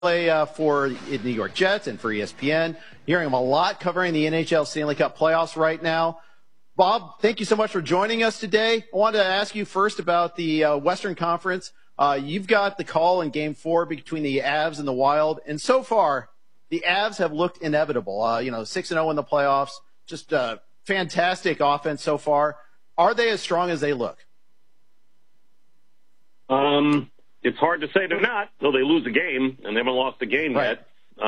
play for the New York Jets and for ESPN. Hearing him a lot covering the NHL Stanley Cup playoffs right now. Bob, thank you so much for joining us today. I wanted to ask you first about the Western Conference. You've got the call in Game 4 between the Avs and the Wild, and so far the Avs have looked inevitable. 6-0 in the playoffs, just fantastic offense so far. Are they as strong as they look? It's hard to say they're not, though they lose a game, and they haven't lost a game yet.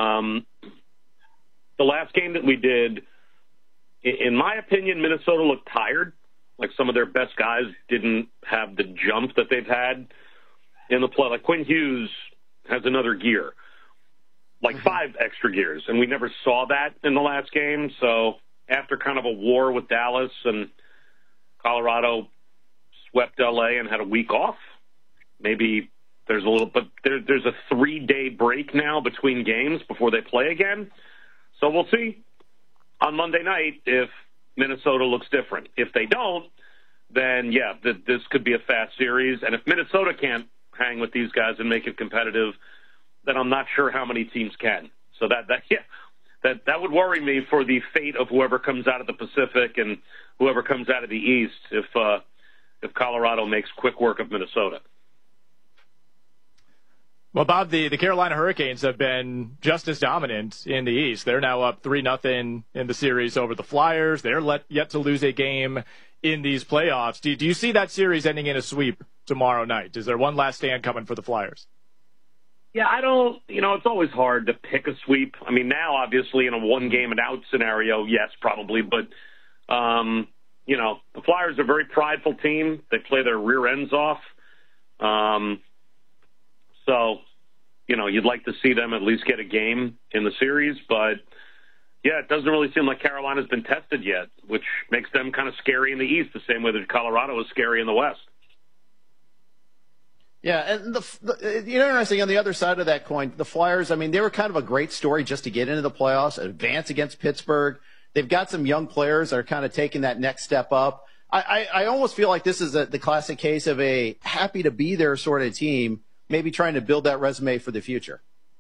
The last game that we did, in my opinion, Minnesota looked tired. Like some of their best guys didn't have the jump that they've had in the play. Like Quinn Hughes has another gear, like 5 extra gears, and we never saw that in the last game. So after kind of a war with Dallas and Colorado swept LA and had a week off, maybe there's a little, but there's a 3-day break now between games before they play again. So we'll see on Monday night if Minnesota looks different. If they don't, then yeah, this could be a fast series. And if Minnesota can't hang with these guys and make it competitive, then I'm not sure how many teams can. So that would worry me for the fate of whoever comes out of the Pacific and whoever comes out of the East if Colorado makes quick work of Minnesota. Well, Bob, the Carolina Hurricanes have been just as dominant in the East. They're now up 3-0 in the series over the Flyers. They're yet to lose a game in these playoffs. Do you see that series ending in a sweep tomorrow night? Is there one last stand coming for the Flyers? Yeah, I don't, it's always hard to pick a sweep. I mean, now, obviously, in a one-game-and-out scenario, yes, probably. But, the Flyers are a very prideful team. They play their rear ends off. So, you'd like to see them at least get a game in the series. But, yeah, it doesn't really seem like Carolina's been tested yet, which makes them kind of scary in the East, the same way that Colorado is scary in the West. Yeah, and interesting, on the other side of that coin, the Flyers, they were kind of a great story just to get into the playoffs, advance against Pittsburgh. They've got some young players that are kind of taking that next step up. I almost feel like this is the classic case of a happy-to-be-there sort of team, maybe trying to build that resume for the future.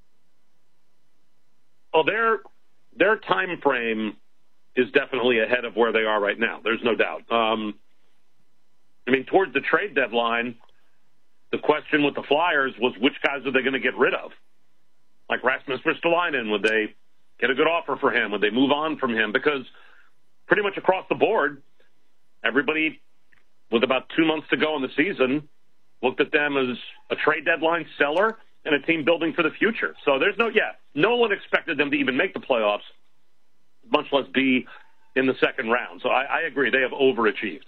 Well, their time frame is definitely ahead of where they are right now. There's no doubt. Towards the trade deadline, the question with the Flyers was which guys are they going to get rid of? Like Rasmus Ristolainen, would they get a good offer for him? Would they move on from him? Because pretty much across the board, everybody with about 2 months to go in the season looked at them as a trade deadline seller and a team building for the future. So there's no one expected them to even make the playoffs, much less be in the second round. So I agree. They have overachieved.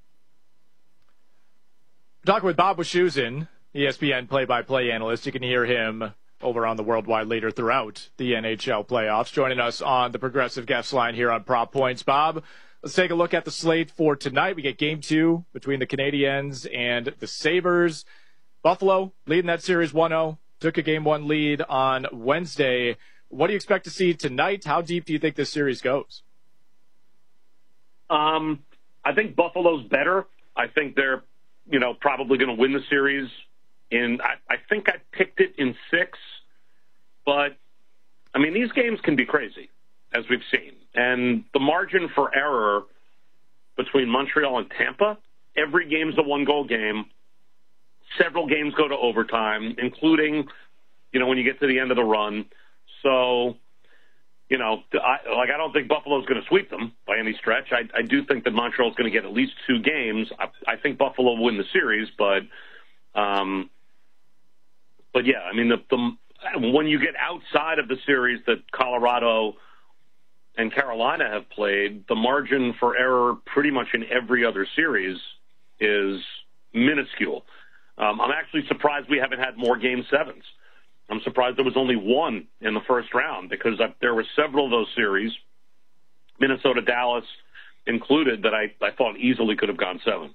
Talking with Bob Wischusen, ESPN play-by-play analyst. You can hear him over on the Worldwide Leader throughout the NHL playoffs. Joining us on the Progressive Guest line here on Prop Points. Bob, let's take a look at the slate for tonight. We get Game 2 between the Canadiens and the Sabres. Buffalo leading that series 1-0. Took a Game 1 lead on Wednesday. What do you expect to see tonight? How deep do you think this series goes? I think Buffalo's better. I think they're probably going to win the series I think I picked it in 6, but these games can be crazy, as we've seen. And the margin for error between Montreal and Tampa, every game's a 1-goal game. Several games go to overtime, including, when you get to the end of the run. So, I don't think Buffalo's going to sweep them by any stretch. I do think that Montreal's going to get at least 2 games. I think Buffalo will win the series, but yeah, when you get outside of the series that Colorado and Carolina have played, the margin for error pretty much in every other series is minuscule. I'm actually surprised we haven't had more Game 7s. I'm surprised there was only 1 in the first round because there were several of those series, Minnesota, Dallas included, that I thought easily could have gone 7.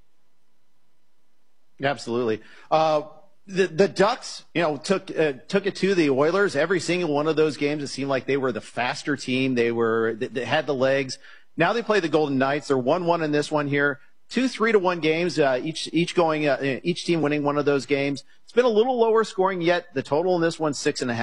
Absolutely. The Ducks, took it to the Oilers. Every single one of those games, it seemed like they were the faster team. They had the legs. Now they play the Golden Knights. They're 1-1 in this one here. two 3-1 games, each team winning one of those games. It's been a little lower scoring, yet the total in this one's 6.5.